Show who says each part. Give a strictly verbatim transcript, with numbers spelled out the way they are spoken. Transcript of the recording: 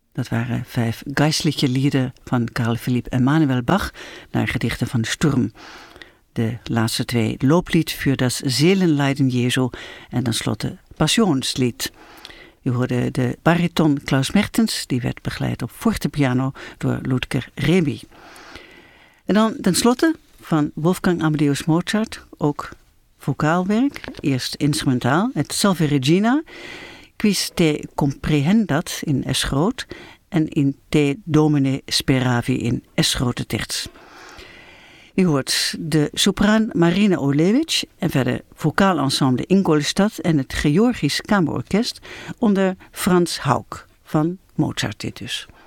Speaker 1: Dat waren vijf geistliche lieden van Carl Philipp Emanuel Bach naar gedichten van Sturm. De laatste twee looplied voor das Seelenleiden Jesu en tenslotte Passionslied. U hoorde de bariton Klaus Mertens, die werd begeleid op fortepiano door Ludger Remy. En dan tenslotte van Wolfgang Amadeus Mozart, ook vocaalwerk, eerst instrumentaal, het Salve Regina, Quis te comprehendat in S groot en in Te Domine Speravi in S grote terts. U hoort de sopraan Marina Olewicz en verder vocaalensemble Ingolstadt en het Georgisch Kamerorkest onder Frans Hauck van Mozart dit dus.